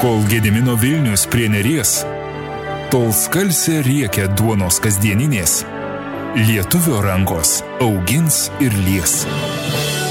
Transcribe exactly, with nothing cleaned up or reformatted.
Kol Gedimino Vilnius prie Neries, tol skalsė riekia duonos kasdieninės, lietuvio rankos augins ir lies.